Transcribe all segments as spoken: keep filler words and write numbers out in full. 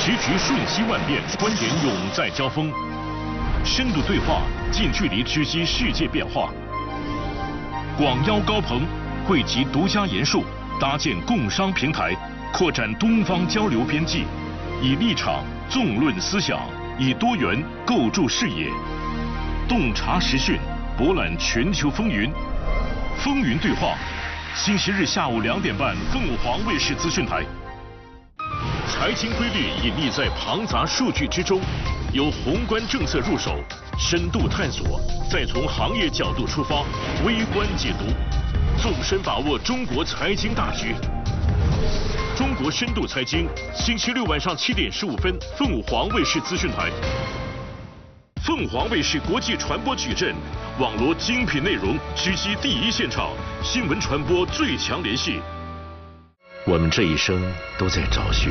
时局瞬息万变，观点永在交锋。深度对话，近距离直击世界变化。广邀高朋，汇集独家研述，搭建共商平台，扩展东方交流边际，以立场纵论思想，以多元构筑视野，洞察时讯，博览全球风云。风云对话，星期日下午两点半，凤凰卫视资讯台。财经规律隐匿在庞杂数据之中，由宏观政策入手，深度探索，再从行业角度出发，微观解读，纵深把握中国财经大局。中国深度财经，星期六晚上七点十五分，凤凰卫视资讯台。凤凰卫视国际传播矩阵，网罗精品内容，直击第一现场，新闻传播最强联系。我们这一生都在找寻，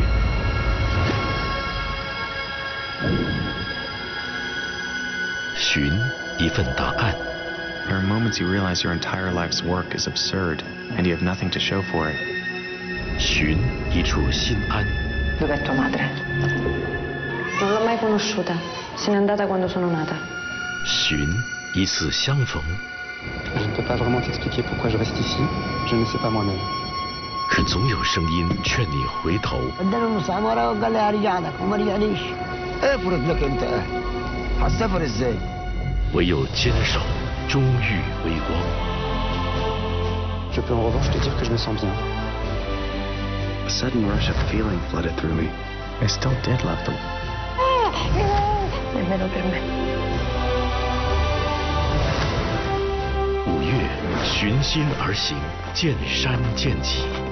寻一份答案。 There are moments you realize your entire life's work is absurd, and you have nothing to show for it. 寻一处心安。 Dov'è tua madre? Non l'ho mai conosciuta. Se n'è andata quando sono nata. 寻一次相逢。 Je ne peux pas vraiment t'expliquer pourquoi je reste ici. Je ne sais pas moi-même. 可总有声音劝你回头。 اداله المسامره وقال لي هرجع لك وما رجعليش. افرض لك انت هتسافر ازاي؟ 唯有坚守，终遇微光。 Je peux en revanche te dire que je me sens bien. A sudden rush of feeling flooded through me. I still did love them. Nemmeno per me. 五月，循心而行，见山见己。